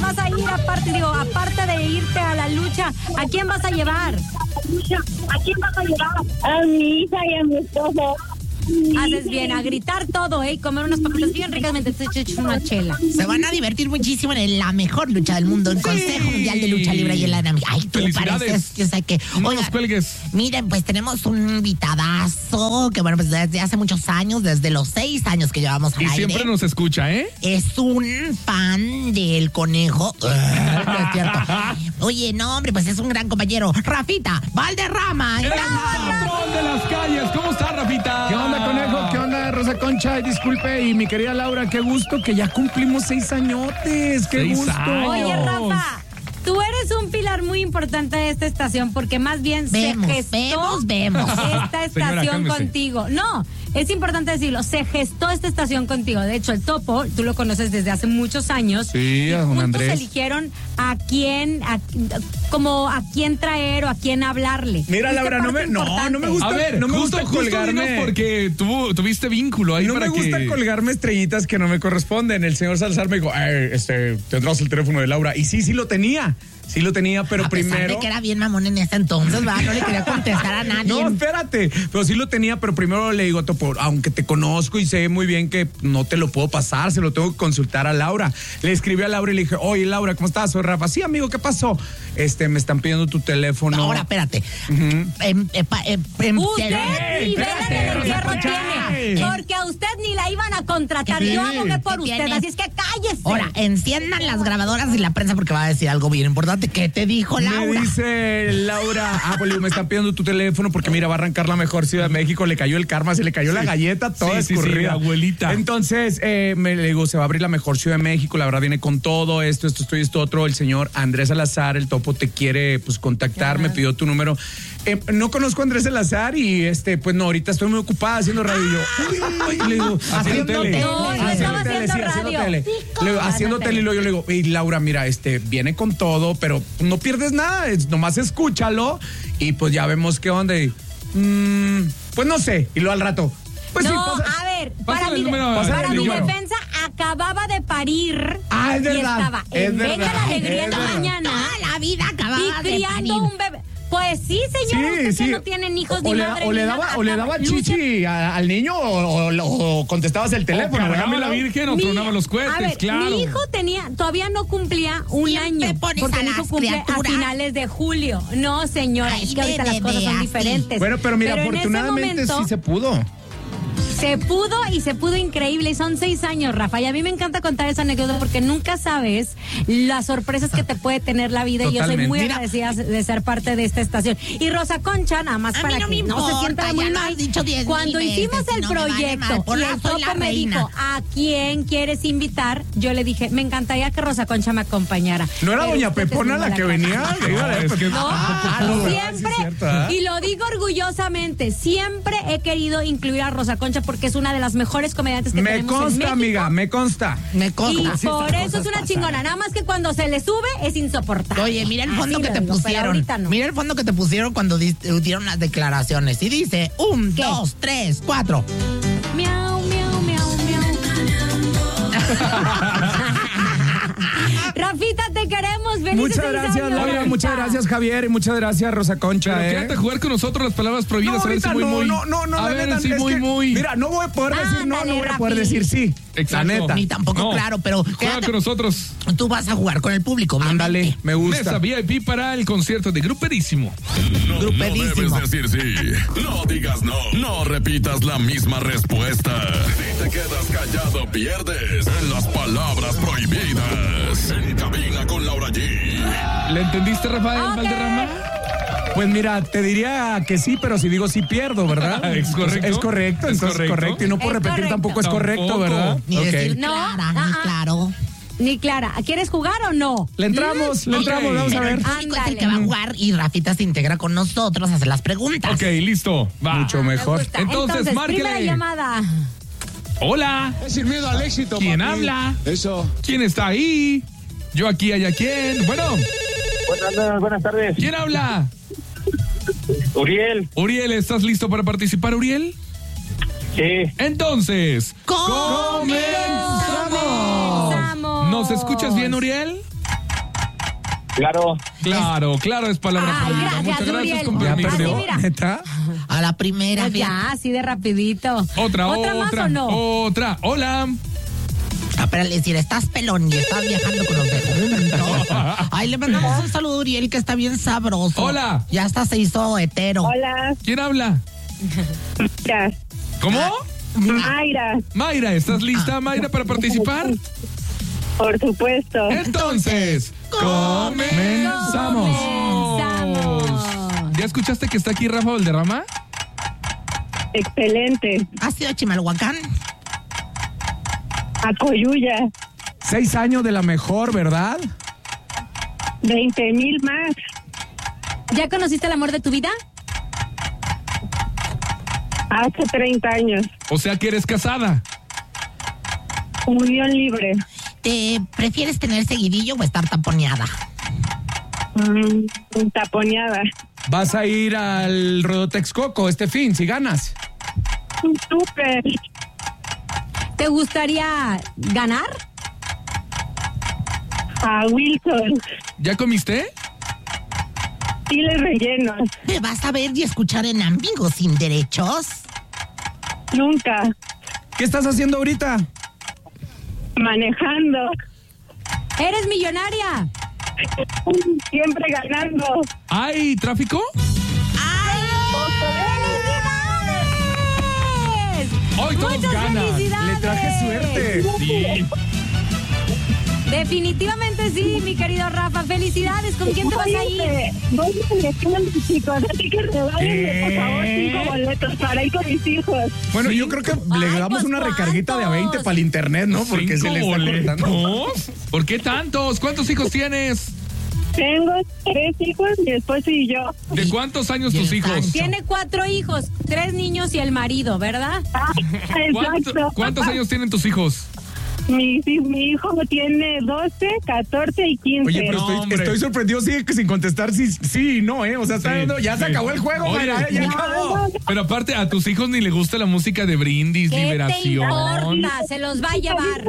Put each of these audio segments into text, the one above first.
vas a ir aparte de irte a la lucha? ¿A quién vas a llevar? A mi hija y a mi esposo. Haces bien, a gritar todo, comer unas papitas bien ricas mientras te echas una chela. Se van a divertir muchísimo en la mejor lucha del mundo, el Consejo Mundial de Lucha Libre y el Anami. Ay, tú pareces, yo sé que... No nos cuelgues. Miren, pues tenemos un invitadazo que, bueno, pues desde hace muchos años, desde los 6 años que llevamos al aire. Y siempre nos escucha, ¿eh? Es un fan del conejo. No es cierto. Oye, no, hombre, pues es un gran compañero. Rafita Valderrama. ¡El patrón de las calles! ¿Cómo está, Rafita? ¿Qué onda, conejo? ¿Qué onda, Rosa Concha? Disculpe, y mi querida Laura, qué gusto que ya cumplimos 6 añotes. ¡Qué 6 gusto! años. Oye, Rafa, tú eres un pilar muy importante de esta estación porque más bien se gestó esta estación Señora, contigo. No, es importante decirlo, se gestó esta estación contigo. De hecho, el Topo, tú lo conoces desde hace muchos años. Sí, a don juntos Andrés. eligieron a quién traer o a quién hablarle. Mira, Laura, no me gusta. A ver, no me justo gusta colgarme. dinos porque tuviste vínculo ahí No para me gusta que... colgarme estrellitas que no me corresponden. El señor Salazar me dijo, tendrás el teléfono de Laura. Y sí lo tenía. Sí lo tenía, pero a pesar primero... de que era bien mamón en ese entonces, ¿verdad? No le quería contestar a nadie. No, espérate. Pero sí lo tenía, pero primero le digo, Topo, aunque te conozco y sé muy bien que no te lo puedo pasar, se lo tengo que consultar a Laura. Le escribí a Laura y le dije, oye, Laura, ¿cómo estás? Soy Rafa. Sí, amigo, ¿qué pasó? Me están pidiendo tu teléfono. Ahora, espérate. Usted ni vela de entierro tiene, porque a usted ni la iban a contratar. Yo abogué por usted, así es que cállese. Ahora, enciendan las grabadoras y la prensa porque va a decir algo bien importante. ¿Qué te dijo Laura? Me dice Laura, pues me están pidiendo tu teléfono porque mira, va a arrancar la mejor Ciudad de México, le cayó el karma, se le cayó la galleta, toda escurrida. Sí, abuelita. Entonces, le digo, se va a abrir la mejor Ciudad de México, la verdad viene con todo, esto y esto otro. El señor Andrés Salazar, el Topo, te quiere pues contactar, me pidió tu número. No conozco a Andrés Salazar y pues no, ahorita estoy muy ocupada haciendo radio. Y le digo, haciendo tele. No, yo estaba haciendo radio. Haciendo tele y luego yo le digo, hey, Laura, mira, viene con todo, pero no pierdes nada, nomás escúchalo y pues ya vemos qué onda. Pues no sé, y luego al rato. Pues no, sí, a ver, para mi defensa acababa de parir. Es verdad. Y estaba en Venga la Alegría en la mañana. Toda la vida acababa y de criando parir. un bebé. Pues sí, señor, usted que no tienen hijos ni madre. O le daba chichi al niño o contestabas el teléfono. Cargame la Virgen o tronaba los cohetes, a ver, claro. mi hijo todavía no cumplía un Siempre año. pones Porque a mi hijo las cumple criaturas. a finales de julio. No, señora, Ay, es que ahorita las cosas son así. diferentes. Bueno, pero mira, en ese afortunadamente momento, sí se pudo. Se pudo y se pudo increíble. Y son 6 años, Rafa. Y a mí me encanta contar esa anécdota porque nunca sabes las sorpresas que te puede tener la vida. Totalmente. Y yo soy muy Mira, agradecida de ser parte de esta estación. Y Rosa Concha, nada más A para mí no que me no se importa, sienta ya muy lo mal. has dicho 10,000 Cuando hicimos veces, el no me vale proyecto mal, por y eso el soy la Topo me reina. dijo, ¿a quién quieres invitar? Yo le dije, me encantaría que Rosa Concha me acompañara. ¿No era Pero doña usted es Pepona muy la que mala venía? cara. Es que No, siempre, sí es cierto, ¿eh? y lo digo orgullosamente, siempre he querido incluir a Rosa Concha porque es una de las mejores comediantes que Me tenemos en consta, México. amiga, me consta. Me Y consta. por eso es una chingona, nada más que cuando se le sube es insoportable. Oye, mira el fondo Así que lo te digo, pero pusieron. ahorita no. Mira el fondo que te pusieron cuando dieron las declaraciones. Y dice, 1, ¿Qué? 2, 3, 4. Miau, miau, miau, miau. Rafita, te queremos. Felices Muchas 6 gracias, años, Laura. Rafita. Muchas gracias, Javier. Y muchas gracias, Rosa Concha. Pero quédate a jugar con nosotros las palabras prohibidas. No, a ver si ahorita muy. no, A la ver neta, si es que, muy. Mira, no voy a poder decir no, Ándale, no voy a poder Rafi. decir sí. Exacto. La neta. Ni tampoco, No. claro, pero Juega quédate, con nosotros. tú vas a jugar con el público, obviamente. Ándale, me Mesa gusta. VIP para el concierto de Gruperísimo. No Grupedísimo. debes decir sí. No digas no. No repitas la misma respuesta. Si te quedas callado, pierdes en las palabras prohibidas. En cabina con Laura G. ¿Le entendiste, Rafael Ok. Valderrama? Pues mira, te diría que sí, pero si digo sí pierdo, ¿verdad? ¿Es correcto? Es correcto, ¿Es entonces correcto? correcto. Y no por Es repetir correcto. tampoco es correcto, Tampoco. ¿verdad? Ni Ok. decir No, clara, ni claro. Ni Clara, ¿quieres jugar o no? Le entramos, vamos a Pero ver. el público es el Ándale. que va a jugar y Rafita se integra con nosotros a hacer las preguntas. Ok, listo. Va. Mucho mejor. Me gusta. Entonces, márquele. primera llamada. Hola. Es sin miedo al éxito, ¿Quién papi. habla? Eso. ¿Quién está ahí? Yo aquí, allá quién. Bueno, Buenas tardes. ¿quién habla? Uriel. Uriel, ¿estás listo para participar, Uriel? Sí. Entonces, ¡Comenzamos! Comenzamos. ¿nos escuchas bien, Uriel? Claro. Claro, es palabra Ay, prohibida. gracias, Muchas gracias, Uriel. con ¿Ya permiso. perdió? mira. ¿Neta? A la primera, Pues ya, así de rapidito. Otra más o no? Otra. Hola. Para decir, estás pelón y estás viajando con los juntos. Ay, le mandamos un saludo a Uriel, que está bien sabroso. Hola. Ya hasta se hizo hetero. Hola. ¿Quién habla? Mayra. ¿Cómo? Mayra. ¿Estás lista, Mayra, para participar? Por supuesto. Entonces, comenzamos. ¿Ya escuchaste que está aquí Rafa Valderrama? Excelente. ¿Has sido a Chimalhuacán? A Coyuya. 6 años de la mejor, ¿verdad? 20,000 más. ¿Ya conociste el amor de tu vida? Hace 30 años. O sea que eres casada. Unión libre. ¿Te prefieres tener seguidillo o estar taponeada? Taponeada. Vas a ir al Rodotexcoco este fin, si ganas. Súper. ¿Te gustaría ganar? A Wilson. ¿Ya comiste? Chiles rellenos. ¿Te vas a ver y escuchar en Amigos Sin Derechos? Nunca. ¿Qué estás haciendo ahorita? Manejando. ¿Eres millonaria? Siempre ganando. ¿Hay tráfico? ¡Felicidades! Hoy todos ¡Muchas ganan. felicidades! Le traje suerte. Sí. Definitivamente sí, mi querido Rafa. Felicidades. ¿Con quién te vas a ir? Voy a seleccionar a mis chicos, así que regálenme, por favor, 5 boletos para ir con mis hijos. Bueno, yo creo que le Ay, damos pues, una recarguita de a 20 ¿cuántos? para el internet, ¿no? Porque se le está cortando. boletos. ¿Por qué tantos? ¿Cuántos hijos tienes? Tengo 3 hijos, mi esposo y yo. ¿De cuántos años Y el tus hijos? Sancho. Tiene 4 hijos, 3 niños y el marido, ¿verdad? Exacto. ¿Cuántos años tienen tus hijos? Mi hijo tiene 12, 14 y 15. Oye, pero No, hombre. estoy sorprendido, sigue que sin contestar sí y no, ¿eh? O sea, está Sí, dando- ya se sí. acabó el juego, Oye, Mayra, ¿eh? Ya no. acabó. Pero aparte, a tus hijos ni le gusta la música de Brindis, ¿Qué te Liberación. importa? Se los va a llevar.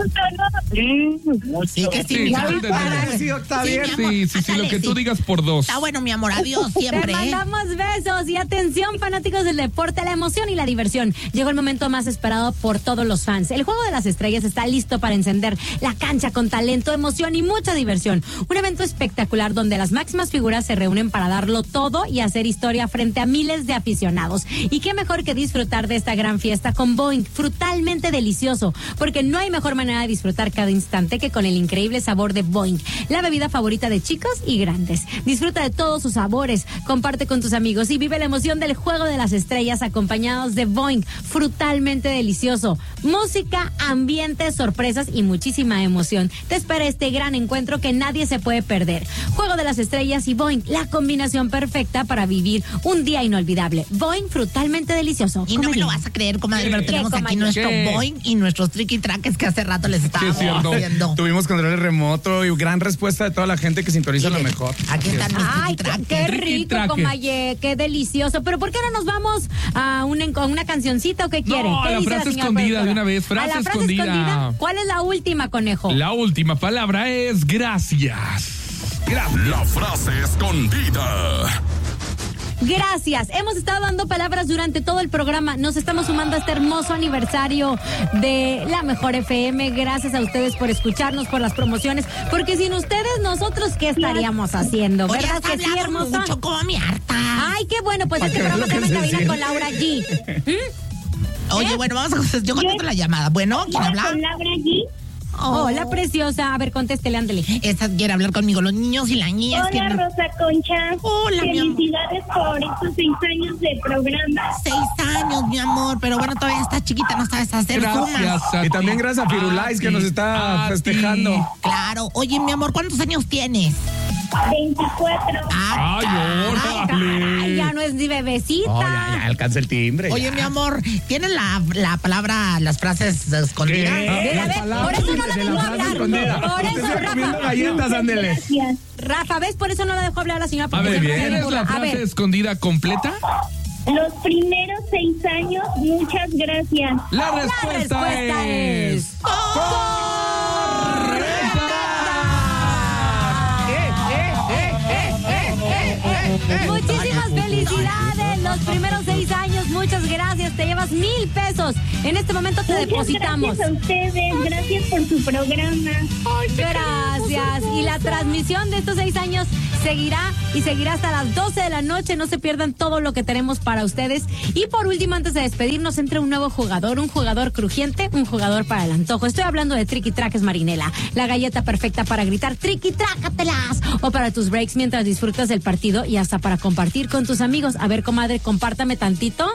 Sí, que sí, Sí, mija. sí, entendí. Sí, está Sí, bien. mi amor. Sí, lo Ándale, que tú sí. digas por 2. Está bueno, mi amor. Adiós Te siempre, ¿eh? mandamos besos y atención, fanáticos del deporte, la emoción y la diversión. Llegó el momento más esperado por todos los fans. El Juego de las Estrellas está listo para encender la cancha con talento, emoción y mucha diversión. Un evento espectacular donde las máximas figuras se reúnen para darlo todo y hacer historia frente a miles de aficionados. Y qué mejor que disfrutar de esta gran fiesta con Boing, frutalmente delicioso, porque no hay mejor manera de disfrutar cada instante que con el increíble sabor de Boing, la bebida favorita de chicos y grandes. Disfruta de todos sus sabores, comparte con tus amigos y vive la emoción del Juego de las Estrellas acompañados de Boing, frutalmente delicioso. Música, ambiente, sorpresas y muchísima emoción. Te espera este gran encuentro que nadie se puede perder. Juego de las Estrellas y Boing, la combinación perfecta para vivir un día inolvidable. Boing, frutalmente delicioso. Y no me Comadre. lo vas a creer, comadre, pero ¿Qué, tenemos aquí comadre? nuestro ¿Qué? Boing y nuestros tricky trackers que hace rato les Sí, estábamos es cierto. haciendo. Tuvimos control remoto y gran respuesta de toda la gente que sintoniza lo Mire, mejor. Aquí están mis Ay, tricky trackers. qué Tricky rico, tracker. comaye, qué delicioso. Pero ¿por qué no nos vamos a una cancioncita o qué quiere? No, ¿Qué la dice frase señora escondida productora? de una vez, frase ¿A la frase escondida? ¿Cuál es la última, conejo? La última palabra es gracias. Gracias. La frase escondida. Gracias. Hemos estado dando palabras durante todo el programa. Nos estamos sumando a este hermoso aniversario de La Mejor FM. Gracias a ustedes por escucharnos, por las promociones. Porque sin ustedes, nosotros, ¿qué estaríamos haciendo? Oye, ¿Verdad está que sí, hablando hermosa? mucho, como mi harta. Ay, qué bueno. Pues Para este que veas programa lo se que llama se Cabina con siente. Laura G. Oye, bueno, vamos a... Yo contesto la llamada. Bueno, ¿quién habla? Laura G. Hola, preciosa. A ver, contéstele, ándele. Esta quiere hablar conmigo, los niños y las niñas. Hola, quieren- Rosa Concha. Hola, mi amor. Felicidades por estos 6 años de programa. 6 años, mi amor, pero bueno, todavía está chiquita, no sabes hacer sumas. Gracias a Y ti. también gracias a Firulais que ti, nos está a festejando. ti. Claro. Oye, mi amor, ¿cuántos años tienes? 24. Ay, órale. Ay, ya no es ni bebecita. Oh, ya alcanza el timbre. Oye, ya. mi amor, ¿tienes la palabra, las frases escondidas? ¿Qué? A ver, por eso no la De dejó la frase hablar. escondida. Por Usted eso, sigue comiendo Rafa. galletas, ándele. Gracias. Rafa, ¿ves? Por eso no la dejó hablar a la señora. A porque ver, siempre se ¿tienes burla. la A frase ver, escondida completa? Los primeros 6 años, muchas gracias. La la respuesta es... Muchísimas felicidades. Los primeros 6 años, muchas gracias. Te llevas 1,000 pesos. En este momento te depositamos. Gracias a ustedes, gracias por su programa. Gracias. Y la transmisión de estos 6 años seguirá y seguirá hasta las 12 de la noche. No se pierdan todo lo que tenemos para ustedes. Y por último, antes de despedirnos, entra un nuevo jugador, un jugador crujiente, un jugador para el antojo. Estoy hablando de Triqui Traques Marinela, la galleta perfecta para gritar Triqui Trácatelas, o para tus breaks mientras disfrutas del partido y hasta para compartir con tus amigos. A ver, comadre, compártame tantito.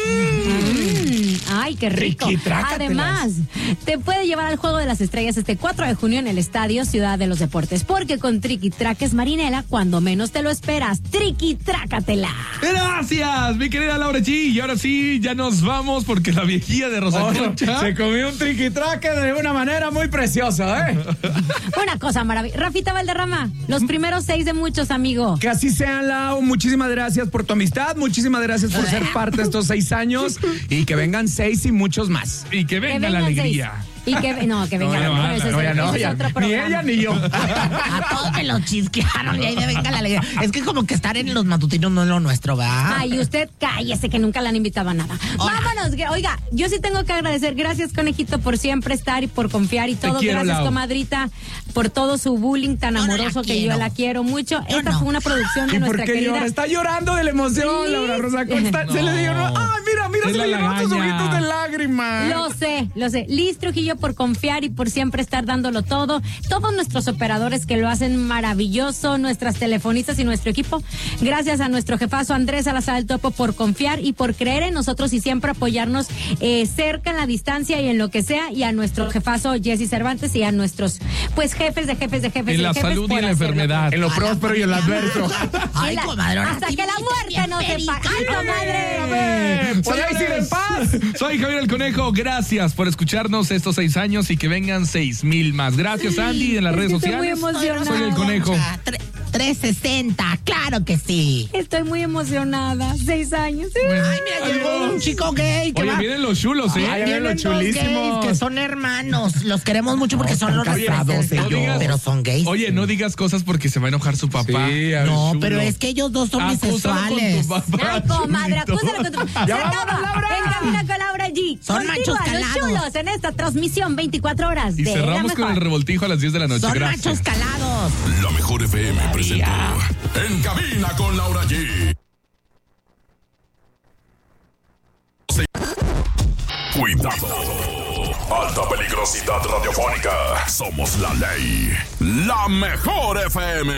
Ay, qué rico. Además, te puede llevar al Juego de las Estrellas este 4 de junio en el Estadio Ciudad de los Deportes, porque con Triqui Traques Marinela, cuando menos te lo esperas, Triqui Trácatela. Gracias, mi querida Laura G. Y ahora sí, ya nos vamos porque la viejilla de Rosa Concha se comió un triqui-traque de una manera muy preciosa, ¿eh? Una cosa maravillosa. Rafita Valderrama, los primeros 6 de muchos, amigo. Que así sean, Lau. Muchísimas gracias por tu amistad. Muchísimas gracias por ser parte de estos 6 años. Y que vengan 6 y muchos más. Y que venga la alegría. 6. Y que venga ese es otro programa. Ni ella ni yo. A todos me lo chisquearon y ahí de venga la alegría. Es que como que estar en los matutinos no es lo nuestro, ¿verdad? Ay, usted cállese que nunca la han invitado a nada. Hola. Vámonos. Oiga, yo sí tengo que agradecer. Gracias, conejito, por siempre estar y por confiar y todo. Quiero, gracias, Lau. Comadrita, por todo su bullying tan Yo no amoroso la que yo quiero. la quiero mucho. Yo Esta no. fue una producción de ¿Y por nuestra qué querida. llora? Está llorando de la emoción, Sí. Laura Rosa Concha. Se le dio. ¡Ay, mira! Es Se la le llenaron tus lagaña. ojitos de lágrimas. Lo sé. Liz Trujillo por confiar y por siempre estar dándolo todo. Todos nuestros operadores que lo hacen maravilloso, nuestras telefonistas y nuestro equipo. Gracias a nuestro jefazo Andrés Salazar el Topo por confiar y por creer en nosotros y siempre apoyarnos cerca en la distancia y en lo que sea. Y a nuestro jefazo Jesse Cervantes y a nuestros jefes de jefes. En la de jefes salud y por en la hacerlo. enfermedad. En lo próspero y en lo adverso. Ay, comadre, ahora Hasta sí que la me muerte bien nos separe. perica. ¡Ay, comadre! ¿Podéis ir en paz? Soy Javier el Conejo. Gracias por escucharnos estos 6 años y que vengan 6,000 más. Gracias, Andy, en las redes estoy muy sociales. emocionada. Soy el Conejo. 360, claro que sí. Estoy muy emocionada. 6 años. Ay, mira, llegó un chico gay que Oye, va. vienen los chulos, ¿eh? Ay, Vienen los dos chulísimos. gays que son hermanos. Los queremos mucho porque son los casados representantes. ellos. Pero son gays. Oye, no digas cosas porque se va a enojar su papá. Sí, al No, chulo. pero es que ellos dos son Acúsalo bisexuales. con tu papá, Ay, comadre, chulito. acúsala con tu... Se Ya acaba. vámonos, Laura. En Cabina con Laura G. Son Continúan machos los calados. chulos en esta transmisión 24 horas Y de la cerramos con mejor. el revoltijo a las 10 de la noche. Son Gracias. machos calados. La mejor FM presentó En Cabina con Laura G. Cuidado. Alta peligrosidad radiofónica. Somos la ley. La mejor FM.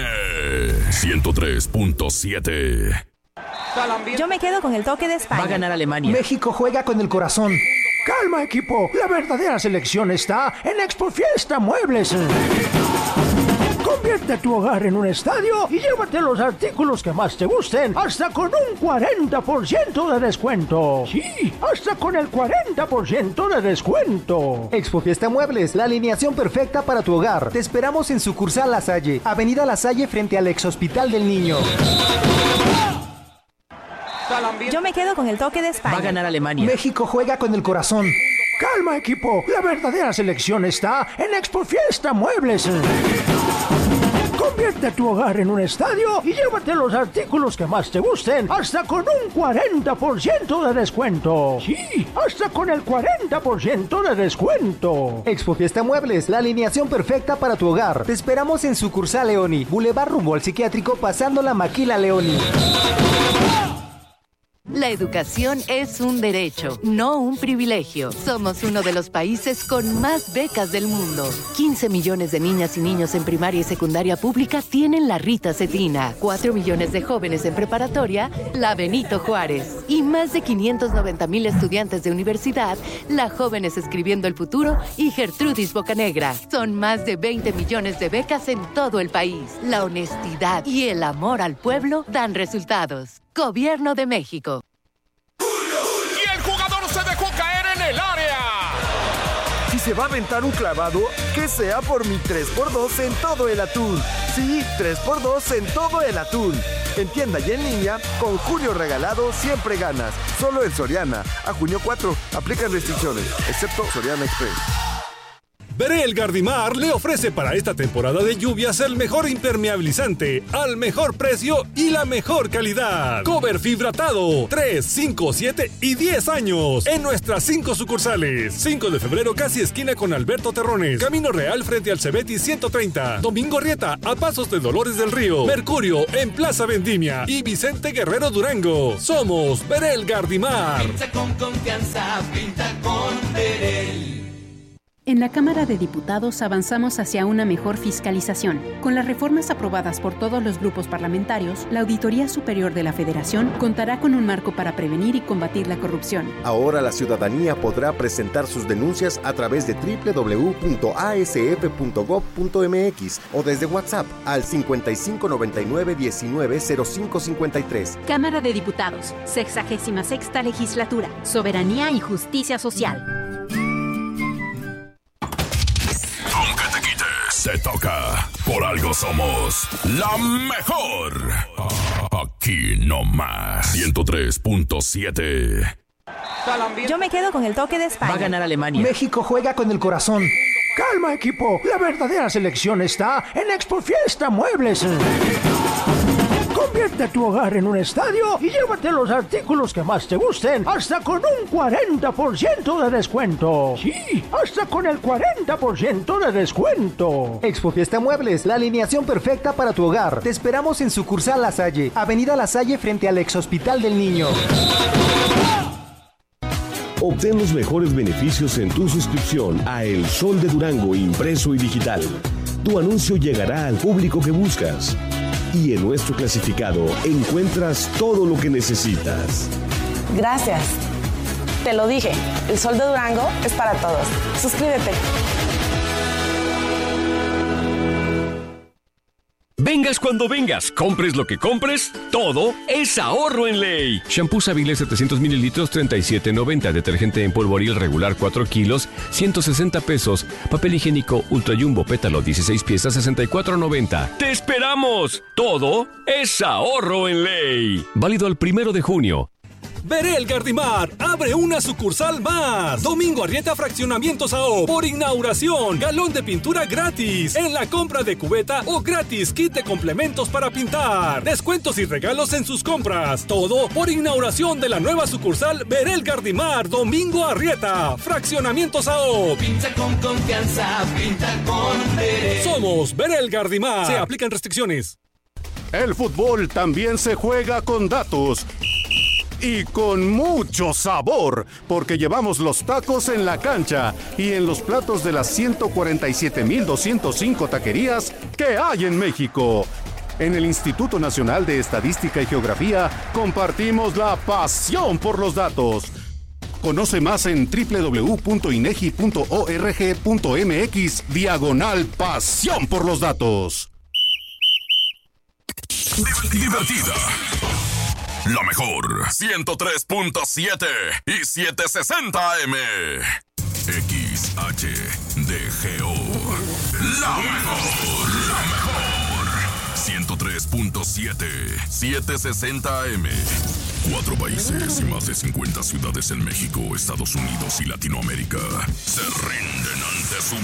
103.7. Yo me quedo con el toque de España. Va a ganar Alemania. México juega con el corazón. Calma, equipo. La verdadera selección está en Expo Fiesta Muebles. Convierte tu hogar en un estadio y llévate los artículos que más te gusten hasta con un 40% de descuento. Sí, hasta con el 40% de descuento. Expo Fiesta Muebles, la alineación perfecta para tu hogar. Te esperamos en sucursal La Salle, Avenida La Salle frente al ex Hospital del Niño. Yo me quedo con el toque de España. Va a ganar Alemania. México juega con el corazón. Calma, equipo. La verdadera selección está en Expo Fiesta Muebles. Convierte tu hogar en un estadio y llévate los artículos que más te gusten hasta con un 40% de descuento. Sí, hasta con el 40% de descuento. Expo Fiesta Muebles, la alineación perfecta para tu hogar. Te esperamos en sucursal Leoni, Boulevard rumbo al psiquiátrico pasando la Maquila Leoni. La educación es un derecho, no un privilegio. Somos uno de los países con más becas del mundo. 15 millones de niñas y niños en primaria y secundaria pública tienen la Rita Cetina. 4 millones de jóvenes en preparatoria, la Benito Juárez. Y más de 590,000 estudiantes de universidad, la Jóvenes Escribiendo el Futuro y Gertrudis Bocanegra. Son más de 20 millones de becas en todo el país. La honestidad y el amor al pueblo dan resultados. Gobierno de México. Y el jugador se dejó caer en el área. Si se va a aventar un clavado, que sea por mi 3x2 en todo el atún. Sí, 3x2 en todo el atún. En tienda y en línea, con Julio Regalado siempre ganas. Solo en Soriana. A junio 4, aplican restricciones, excepto Soriana Express. Berel Gardimar le ofrece para esta temporada de lluvias el mejor impermeabilizante, al mejor precio y la mejor calidad. Cover fibratado, 3, 5, 7 y 10 años. En nuestras 5 sucursales. 5 de febrero, casi esquina con Alberto Terrones. Camino Real frente al Cebeti 130. Domingo Arrieta, a pasos de Dolores del Río. Mercurio, en Plaza Vendimia. Y Vicente Guerrero Durango. Somos Berel Gardimar. Pinta con confianza, pinta con Berel. En la Cámara de Diputados avanzamos hacia una mejor fiscalización. Con las reformas aprobadas por todos los grupos parlamentarios, la Auditoría Superior de la Federación contará con un marco para prevenir y combatir la corrupción. Ahora la ciudadanía podrá presentar sus denuncias a través de www.asf.gov.mx o desde WhatsApp al 5599190553. Cámara de Diputados, 66ª Legislatura, Soberanía y Justicia Social. Se toca. Por algo somos la mejor. Aquí nomás. 103.7. Yo me quedo con el toque de España. Va a ganar Alemania. México juega con el corazón. Calma, equipo. La verdadera selección está en Expo Fiesta Muebles. Convierte tu hogar en un estadio y llévate los artículos que más te gusten hasta con un 40% de descuento. Sí, hasta con el 40% de descuento. Expo Fiesta Muebles, la alineación perfecta para tu hogar. Te esperamos en sucursal La Salle, Avenida La Salle frente al Ex Hospital del Niño. Obtén los mejores beneficios en tu suscripción a El Sol de Durango impreso y digital. Tu anuncio llegará al público que buscas. Y en nuestro clasificado encuentras todo lo que necesitas. Gracias. Te lo dije, El Sol de Durango es para todos. Suscríbete. Vengas cuando vengas, compres lo que compres, todo es ahorro en Ley. Shampoo Savile 700 mililitros, 37.90. Detergente en polvo Ariel regular 4 kilos, 160 pesos. Papel higiénico Ultra Jumbo Pétalo 16 piezas, 64.90. ¡Te esperamos! Todo es ahorro en Ley. Válido el 1 de junio. Berel Gardimar abre una sucursal más. Domingo Arrieta Fraccionamientos AO. Por inauguración, galón de pintura gratis en la compra de cubeta o gratis kit de complementos para pintar. Descuentos y regalos en sus compras. Todo por inauguración de la nueva sucursal Berel Gardimar. Domingo Arrieta Fraccionamientos AO. Pinta con confianza, pinta con Berel. Somos Berel Gardimar. Se aplican restricciones. El fútbol también se juega con datos. Y con mucho sabor, porque llevamos los tacos en la cancha y en los platos de las 147,205 taquerías que hay en México. En el Instituto Nacional de Estadística y Geografía compartimos la pasión por los datos. Conoce más en www.inegi.org.mx/pasión por los datos. Divertida. La mejor, 103.7 y 760 AM. XHDGO. La mejor, la mejor. 103.7, 760 AM. 4 países y más de 50 ciudades en México, Estados Unidos y Latinoamérica se rinden ante su